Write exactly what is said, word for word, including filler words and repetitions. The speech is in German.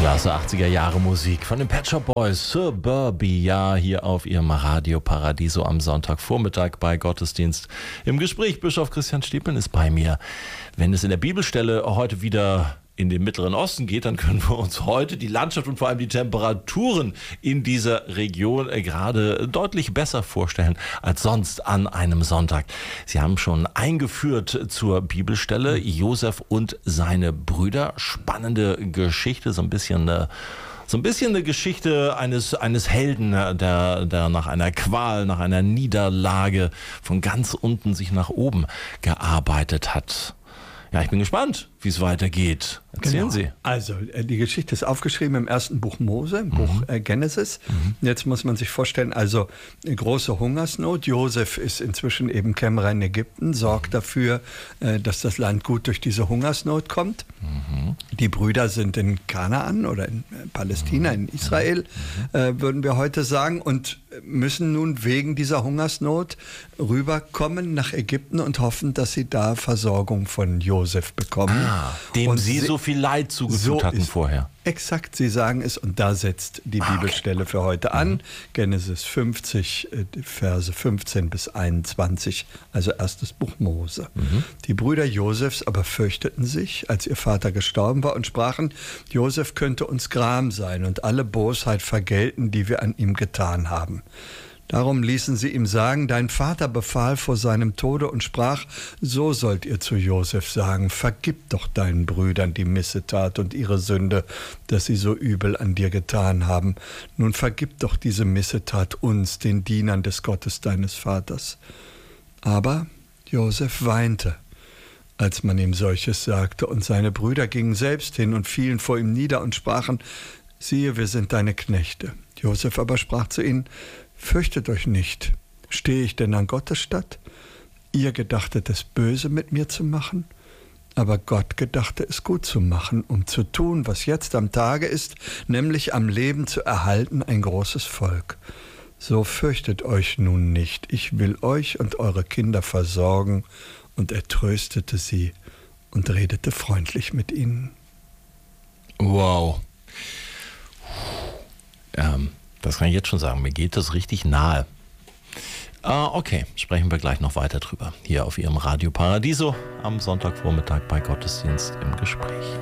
Klasse achtziger Jahre Musik von den Pet Shop Boys, Suburbia, hier auf ihrem Radio Paradiso am Sonntagvormittag bei Gottesdienst. Im Gespräch, Bischof Christian Stiepeln ist bei mir. Wenn es in der Bibelstelle heute wieder in den Mittleren Osten geht, dann können wir uns heute die Landschaft und vor allem die Temperaturen in dieser Region gerade deutlich besser vorstellen als sonst an einem Sonntag. Sie haben schon eingeführt zur Bibelstelle Josef und seine Brüder. Spannende Geschichte, so ein bisschen eine So ein bisschen eine Geschichte eines, eines Helden, der, der nach einer Qual, nach einer Niederlage von ganz unten sich nach oben gearbeitet hat. Ja, ich bin gespannt, wie es weitergeht. Erzählen genau. Sie. Also, die Geschichte ist aufgeschrieben im ersten Buch Mose, im mhm. Buch äh, Genesis. Mhm. Jetzt muss man sich vorstellen, also eine große Hungersnot. Josef ist inzwischen eben Kämmerer in Ägypten, sorgt dafür, äh, dass das Land gut durch diese Hungersnot kommt. Mhm. Die Brüder sind in Kanaan oder in äh, Palästina, mhm. in Israel, mhm. äh, würden wir heute sagen, und müssen nun wegen dieser Hungersnot rüberkommen nach Ägypten und hoffen, dass sie da Versorgung von Josef bekommen. Ah, dem und sie so viel Leid zugefügt so hatten vorher. Exakt, Sie sagen es, und da setzt die ah, Bibelstelle okay. für heute an. Mhm. Genesis fünfzig, Verse fünfzehn bis einundzwanzig, also erstes Buch Mose. Mhm. Die Brüder Josefs aber fürchteten sich, als ihr Vater gestorben war, und sprachen, Josef könnte uns Gram sein und alle Bosheit vergelten, die wir an ihm getan haben. Darum ließen sie ihm sagen, dein Vater befahl vor seinem Tode und sprach, so sollt ihr zu Josef sagen, vergib doch deinen Brüdern die Missetat und ihre Sünde, dass sie so übel an dir getan haben. Nun vergib doch diese Missetat uns, den Dienern des Gottes deines Vaters. Aber Josef weinte, als man ihm solches sagte, und seine Brüder gingen selbst hin und fielen vor ihm nieder und sprachen, siehe, wir sind deine Knechte. Josef aber sprach zu ihnen, fürchtet euch nicht, stehe ich denn an Gottes Statt? Ihr gedachtet es böse mit mir zu machen, aber Gott gedachte es gut zu machen, um zu tun, was jetzt am Tage ist, nämlich am Leben zu erhalten ein großes Volk. So fürchtet euch nun nicht, ich will euch und eure Kinder versorgen. Und er tröstete sie und redete freundlich mit ihnen. Wow. Ähm. Das kann ich jetzt schon sagen, mir geht das richtig nahe. Ah, okay, sprechen wir gleich noch weiter drüber. Hier auf Ihrem Radio Paradiso am Sonntagvormittag bei Gottesdienst im Gespräch.